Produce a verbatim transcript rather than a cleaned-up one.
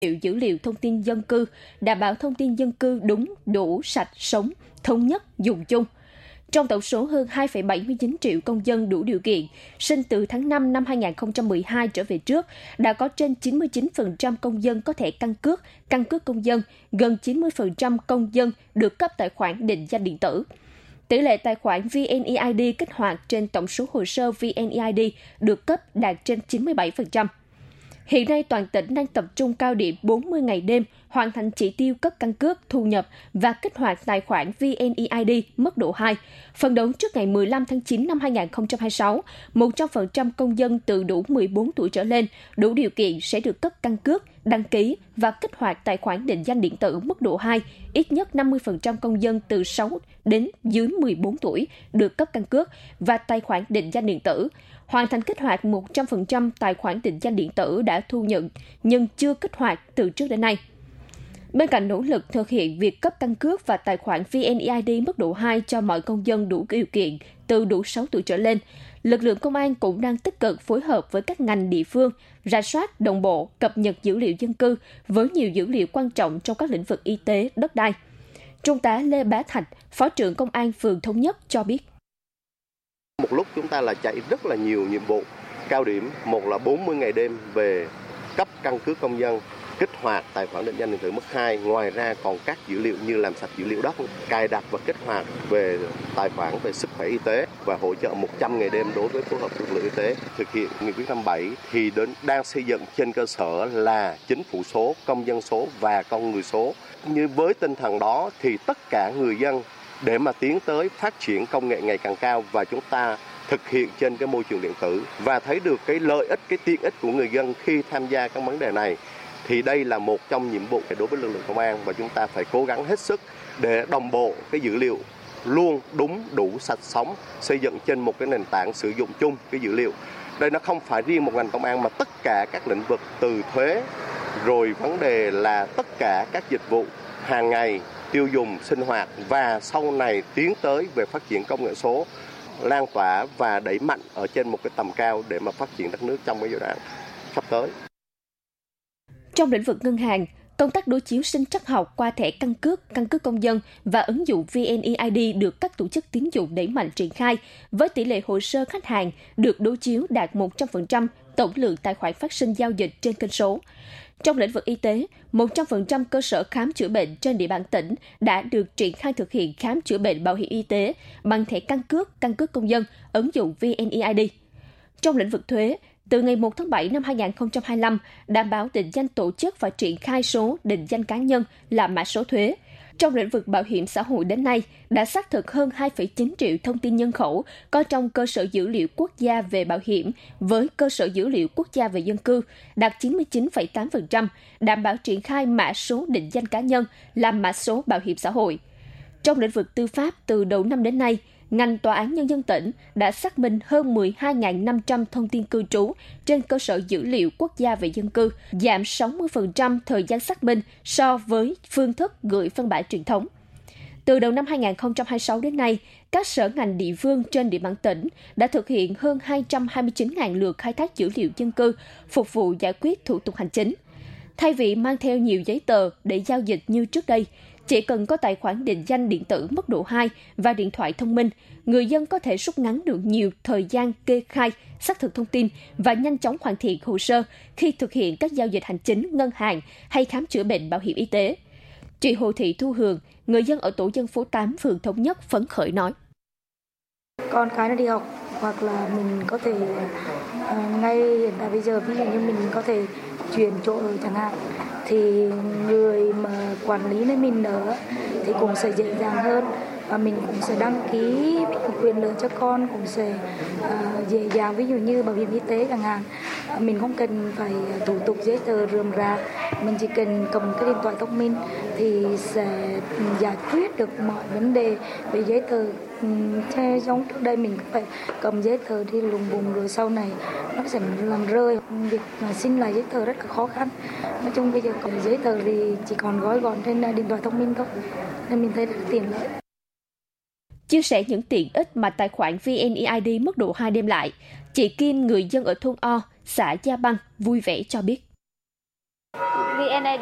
dữ liệu thông tin dân cư, đảm bảo thông tin dân cư đúng, đủ, sạch, sống, thống nhất, dùng chung. Trong tổng số hơn hai phẩy bảy mươi chín triệu công dân đủ điều kiện, sinh từ tháng năm năm hai nghìn không trăm mười hai trở về trước, đã có trên chín mươi chín phần trăm công dân có thẻ căn cước, căn cước công dân, gần chín mươi phần trăm công dân được cấp tài khoản định danh điện tử. Tỷ lệ tài khoản vê en e i đê kích hoạt trên tổng số hồ sơ vê en e i đê được cấp đạt trên chín mươi bảy phần trăm. Hiện nay, toàn tỉnh đang tập trung cao điểm bốn mươi ngày đêm hoàn thành chỉ tiêu cấp căn cước, thu nhập và kích hoạt tài khoản vê en e i đê mức độ hai. Phấn đấu trước ngày mười lăm tháng chín năm hai nghìn không trăm hai mươi sáu, một trăm phần trăm công dân từ đủ mười bốn tuổi trở lên đủ điều kiện sẽ được cấp căn cước, đăng ký và kích hoạt tài khoản định danh điện tử mức độ hai. Ít nhất năm mươi phần trăm công dân từ sáu đến dưới mười bốn tuổi được cấp căn cước và tài khoản định danh điện tử. Hoàn thành kích hoạt một trăm phần trăm tài khoản định danh điện tử đã thu nhận nhưng chưa kích hoạt từ trước đến nay. Bên cạnh nỗ lực thực hiện việc cấp căn cước và tài khoản vê en e i đê mức độ hai cho mọi công dân đủ điều kiện từ đủ sáu tuổi trở lên, lực lượng công an cũng đang tích cực phối hợp với các ngành địa phương, rà soát, đồng bộ, cập nhật dữ liệu dân cư với nhiều dữ liệu quan trọng trong các lĩnh vực y tế, đất đai. Trung tá Lê Bá Thạch, Phó trưởng Công an phường Thống Nhất cho biết. Một lúc chúng ta là chạy rất là nhiều nhiệm vụ cao điểm, một là bốn mươi ngày đêm về cấp căn cước công dân, kích hoạt tài khoản định danh điện tử mức hai. Ngoài ra còn các dữ liệu như làm sạch dữ liệu đất, cài đặt và kích hoạt về tài khoản về sức khỏe y tế và hỗ trợ một trăm ngày đêm đối với phối hợp lực lượng y tế. Thực hiện nghị quyết năm bảy thì đến đang xây dựng trên cơ sở là chính phủ số, công dân số và con người số. Như với tinh thần đó thì tất cả người dân để mà tiến tới phát triển công nghệ ngày càng cao và chúng ta thực hiện trên cái môi trường điện tử và thấy được cái lợi ích, cái tiện ích của người dân khi tham gia các vấn đề này, thì đây là một trong nhiệm vụ đối với lực lượng công an và chúng ta phải cố gắng hết sức để đồng bộ cái dữ liệu luôn đúng, đủ, sạch, sống, xây dựng trên một cái nền tảng sử dụng chung cái dữ liệu. Đây nó không phải riêng một ngành công an mà tất cả các lĩnh vực từ thuế, rồi vấn đề là tất cả các dịch vụ hàng ngày, tiêu dùng, sinh hoạt và sau này tiến tới về phát triển công nghệ số, lan tỏa và đẩy mạnh ở trên một cái tầm cao để mà phát triển đất nước trong cái giai đoạn sắp tới. Trong lĩnh vực ngân hàng, công tác đối chiếu sinh trắc học qua thẻ căn cước, căn cước công dân và ứng dụng vê en e i đê được các tổ chức tín dụng đẩy mạnh triển khai, với tỷ lệ hồ sơ khách hàng được đối chiếu đạt một trăm phần trăm tổng lượng tài khoản phát sinh giao dịch trên kênh số. Trong lĩnh vực y tế, một trăm phần trăm cơ sở khám chữa bệnh trên địa bàn tỉnh đã được triển khai thực hiện khám chữa bệnh bảo hiểm y tế bằng thẻ căn cước, căn cước công dân, ứng dụng vê en e i đê. Trong lĩnh vực thuế, từ ngày một tháng bảy năm hai nghìn không trăm hai mươi lăm, đảm bảo định danh tổ chức và triển khai số định danh cá nhân là mã số thuế. Trong lĩnh vực bảo hiểm xã hội đến nay, đã xác thực hơn hai phẩy chín triệu thông tin nhân khẩu có trong cơ sở dữ liệu quốc gia về bảo hiểm với cơ sở dữ liệu quốc gia về dân cư, đạt chín mươi chín phẩy tám phần trăm, đảm bảo triển khai mã số định danh cá nhân làm mã số bảo hiểm xã hội. Trong lĩnh vực tư pháp, từ đầu năm đến nay, ngành Tòa án Nhân dân tỉnh đã xác minh hơn mười hai nghìn năm trăm thông tin cư trú trên cơ sở dữ liệu quốc gia về dân cư, giảm sáu mươi phần trăm thời gian xác minh so với phương thức gửi văn bản truyền thống. Từ đầu năm hai nghìn không trăm hai mươi sáu đến nay, các sở ngành địa phương trên địa bàn tỉnh đã thực hiện hơn hai trăm hai mươi chín nghìn lượt khai thác dữ liệu dân cư, phục vụ giải quyết thủ tục hành chính. Thay vì mang theo nhiều giấy tờ để giao dịch như trước đây, chỉ cần có tài khoản định danh điện tử mức độ hai và điện thoại thông minh, người dân có thể rút ngắn được nhiều thời gian kê khai, xác thực thông tin và nhanh chóng hoàn thiện hồ sơ khi thực hiện các giao dịch hành chính, ngân hàng hay khám chữa bệnh bảo hiểm y tế. Chị Hồ Thị Thu Hường, người dân ở tổ dân phố tám, phường Thống Nhất phấn khởi nói. Con cái nó đi học hoặc là mình có thể uh, ngay hiện tại bây giờ ví dụ như mình có thể chuyển chỗ ở chẳng hạn, thì người mà quản lý với mình nữa thì cũng sẽ dễ dàng hơn và mình cũng sẽ đăng ký quyền lợi cho con cũng sẽ uh, dễ dàng, ví dụ như bảo hiểm y tế chẳng hạn, mình không cần phải thủ tục giấy tờ rườm rà, mình chỉ cần cầm cái điện thoại thông minh thì sẽ giải quyết được mọi vấn đề về giấy tờ. Thế giống trước đây mình phải cầm giấy tờ đi lùng bùng rồi sau này nó sẽ làm rơi, việc xin lại giấy tờ rất là khó khăn. Nói chung bây giờ còn giấy tờ thì chỉ còn gói gọn trên điện thoại thông minh thôi, nên mình thấy rất tiện lợi. Chia sẻ những tiện ích mà tài khoản vê en e i đê mức độ hai đem lại, chị Kim, người dân ở thôn O, xã Gia Băng, vui vẻ cho biết. vê en i đê